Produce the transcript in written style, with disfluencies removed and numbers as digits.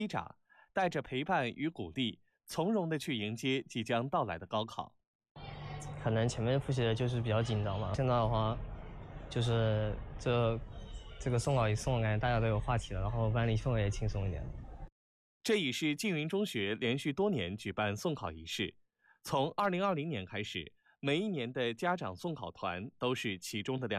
机长，带着陪伴与鼓励，从容地去迎接即将到来的高考。 可能前面复习的就是比较紧张嘛，现在的话，就是这个送考一送，感觉大家都有话题了，然后班里氛围也轻松一点。 这已是缙云中学连续多年举办送考仪式，从2020年开始，每一年的家长送考团都是其中的亮点。